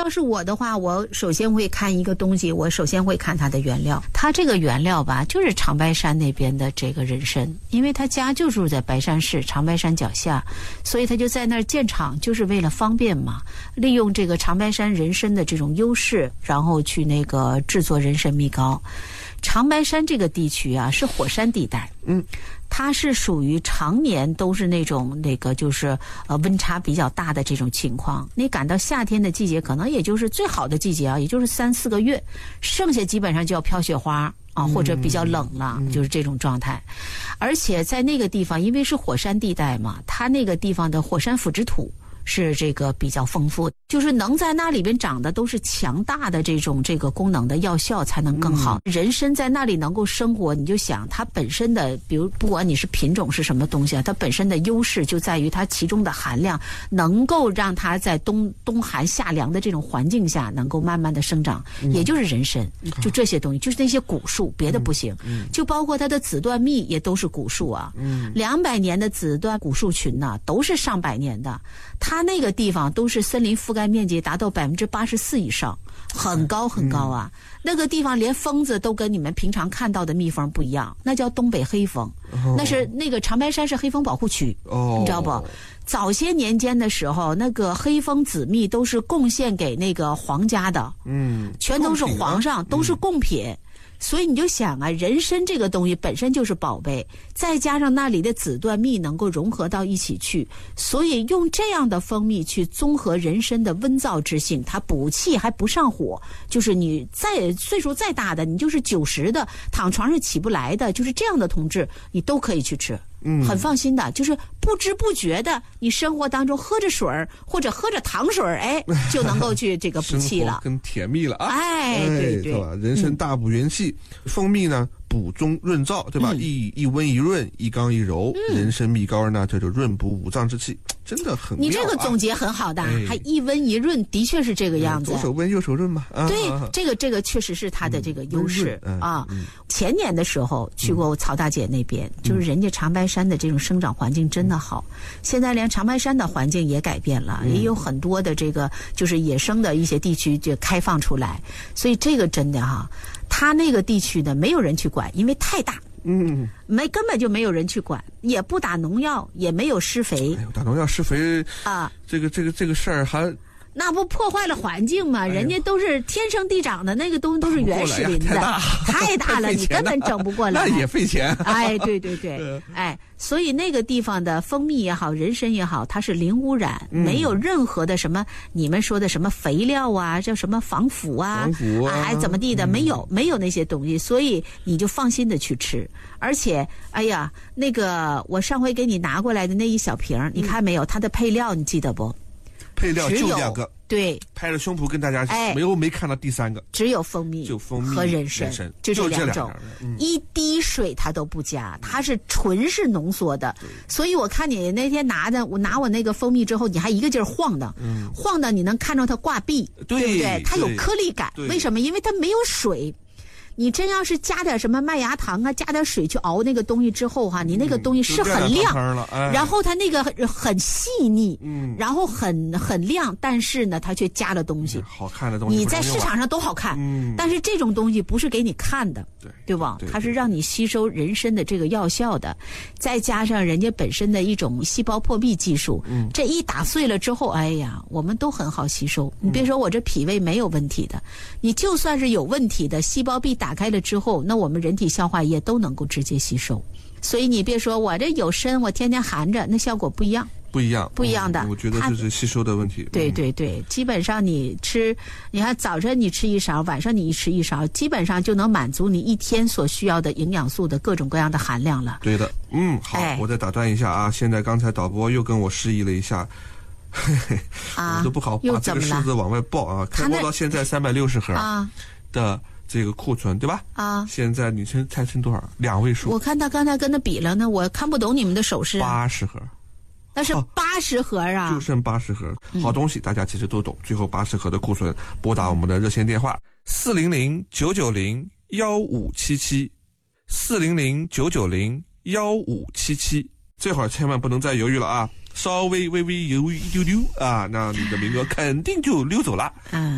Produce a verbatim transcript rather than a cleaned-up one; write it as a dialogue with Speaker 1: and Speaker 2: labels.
Speaker 1: 要是我的话，我首先会看一个东西，我首先会看它的原料。它这个原料吧，就是长白山那边的这个人参，因为他家就住在白山市长白山脚下，所以他就在那儿建厂，就是为了方便嘛，利用这个长白山人参的这种优势，然后去那个制作人参蜜糕。长白山这个地区啊，是火山地带，嗯，它是属于常年都是那种那个就是呃温差比较大的这种情况。你赶到夏天的季节，可能也就是最好的季节啊，也就是三四个月，剩下基本上就要飘雪花啊，或者比较冷了，嗯、就是这种状态。而且在那个地方，因为是火山地带嘛，它那个地方的火山腐殖土是这个比较丰富，就是能在那里边长的都是强大的这种这个功能的药效才能更好。嗯、人参在那里能够生活，你就想它本身的，比如不管你是品种是什么东西啊，它本身的优势就在于它其中的含量能够让它在冬冬寒夏凉的这种环境下能够慢慢的生长，嗯、也就是人参，就这些东西，就是那些古树，别的不行。嗯、就包括它的紫椴蜜也都是古树啊，两、嗯、百年的紫椴古树群呢、啊，都是上百年的。它那个地方都是森林覆盖面积达到百分之八十四以上，很高很高啊！嗯、那个地方连蜂子都跟你们平常看到的蜜蜂不一样，那叫东北黑蜂，哦、那是那个长白山是黑蜂保护区，哦、你知道不？早些年间的时候，那个黑蜂紫蜜都是贡献给那个皇家的，嗯，全都是皇上，啊、都是贡品。嗯所以你就想啊，人参这个东西本身就是宝贝，再加上那里的紫椴蜜能够融合到一起去，所以用这样的蜂蜜去综合人参的温燥之性，它补气还不上火，就是你再岁数再大的，你就是九十的，躺床上起不来的，就是这样的同志，你都可以去吃。嗯，很放心的，就是不知不觉的，你生活当中喝着水儿或者喝着糖水儿，哎，就能够去这个补气了，
Speaker 2: 更甜蜜了啊！
Speaker 1: 哎，对对，
Speaker 2: 哎、人参大补元气，嗯、蜂蜜呢补中润燥，对吧？嗯、一一温一润，一刚一柔，嗯、人参蜜膏呢，这就润补五脏之气，真的很妙、啊。
Speaker 1: 你这个总结很好的，哎、还一温一润，的确是这个样子。
Speaker 2: 左手温右手润嘛。啊、
Speaker 1: 对，啊、这个这个确实是它的这个优势、嗯、啊。嗯、前年的时候去过曹大姐那边，嗯、就是人家长白山的这种生长环境真的好，嗯、现在连长白山的环境也改变了，嗯、也有很多的这个就是野生的一些地区就开放出来，所以这个真的哈，他那个地区的没有人去管，因为太大。嗯，没根本就没有人去管，也不打农药，也没有施肥。
Speaker 2: 哎呦，打农药施肥啊，这个这个这个事儿还。
Speaker 1: 那不破坏了环境吗？人家都是天生地长的，那个东西都是原始林的，太 大, 太大了，你根本整不过来。
Speaker 2: 那也费钱。
Speaker 1: 哎，对对对，哎，所以那个地方的蜂蜜也好，人参也好，它是零污染，嗯、没有任何的什么你们说的什么肥料啊，叫什么防腐啊，
Speaker 2: 防腐啊，
Speaker 1: 还怎么地的，嗯、没有没有那些东西，所以你就放心的去吃。而且，哎呀，那个我上回给你拿过来的那一小瓶，嗯、你看没有？它的配料你记得不？
Speaker 2: 配料就两个，
Speaker 1: 对，
Speaker 2: 拍着胸脯跟大家说，哎，没有没看到第三个，
Speaker 1: 只有蜂蜜，
Speaker 2: 就蜂蜜
Speaker 1: 和人参，就这两种，嗯、一滴水它都不加，它是纯是浓缩的。所以我看你那天拿的，我拿我那个蜂蜜之后，你还一个劲儿晃的，嗯、晃的你能看到它挂壁，
Speaker 2: 对,
Speaker 1: 对不对？它有颗粒感，为什么？因为它没有水。你真要是加点什么麦芽糖啊，加点水去熬那个东西之后哈、啊，你那个东西是很亮，
Speaker 2: 嗯哎、
Speaker 1: 然后它那个很细腻，嗯，然后很很亮，但是呢，它却加了东西，
Speaker 2: 好看的东西，
Speaker 1: 你在市场上都好看，嗯，但是这种东西不是给你看的，对对吧？它是让你吸收人参的这个药效的，再加上人家本身的一种细胞破壁技术，嗯，这一打碎了之后，哎呀，我们都很好吸收。你别说我这脾胃没有问题的，你就算是有问题的，细胞壁打开了之后，那我们人体消化液都能够直接吸收。所以你别说我这有参，我天天含着，那效果不一样。
Speaker 2: 不一样，
Speaker 1: 不一样的。
Speaker 2: 嗯、我觉得这是吸收的问题。
Speaker 1: 对对对，嗯、基本上你吃，你看早晨你吃一勺，晚上你一吃一勺，基本上就能满足你一天所需要的营养素的各种各样的含量了。
Speaker 2: 对的，嗯，好，哎、我再打断一下啊，现在刚才导播又跟我示意了一下。嘿嘿，啊、我都不好把这个数字往外报啊！开播到现在三百六十盒的这个库存，对吧？啊，现在你猜猜成多少？两位数。
Speaker 1: 我看他刚才跟他比了呢，我看不懂你们的手势。
Speaker 2: 八十盒，
Speaker 1: 那是八十盒啊！
Speaker 2: 就剩八十盒，好东西大家其实都懂。最后八十盒的库存，拨打我们的热线电话四零零九九零幺五七七，四零零九九零幺五七七。这会儿千万不能再犹豫了啊！稍微微微犹豫一丢丢啊，那你的名额肯定就溜走了。嗯。